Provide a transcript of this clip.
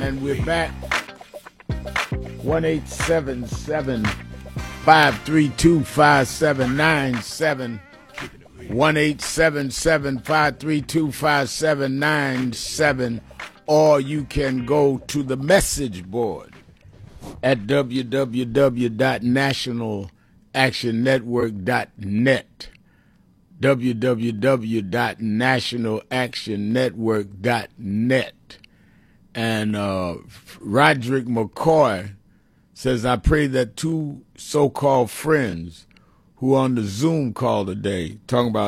And we're back. 1-877-532-5797. 1-877-532-5797. Or you can go to the message board at www.nationalactionnetwork.net. www.nationalactionnetwork.net. And Roderick McCoy says, I pray that two so-called friends who on the Zoom call today, talking about